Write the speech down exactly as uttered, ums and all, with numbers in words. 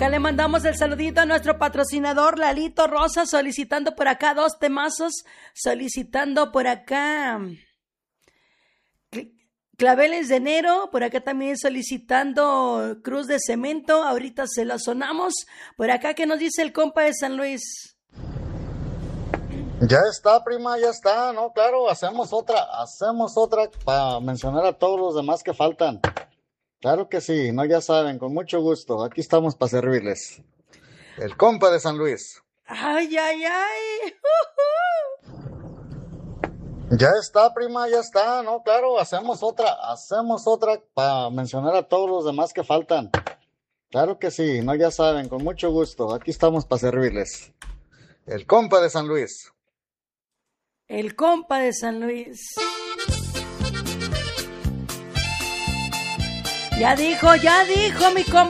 Acá le mandamos el saludito a nuestro patrocinador Lalito Rosa, solicitando por acá dos temazos, solicitando por acá claveles de enero, por acá también solicitando Cruz de Cemento, ahorita se lo sonamos. Por acá, ¿qué nos dice el compa de San Luis? Ya está, prima, ya está, ¿no? Claro, hacemos otra, hacemos otra para mencionar a todos los demás que faltan. Claro que sí, no, ya saben, con mucho gusto. Aquí estamos para servirles. El compa de San Luis. Ay, ay, ay. Ya está, prima, ya está, ¿no? Claro, hacemos otra, hacemos otra para mencionar a todos los demás que faltan. Claro que sí, no, ya saben, con mucho gusto. Aquí estamos para servirles. El compa de San Luis. El compa de San Luis. Ya dijo, ya dijo mi compa.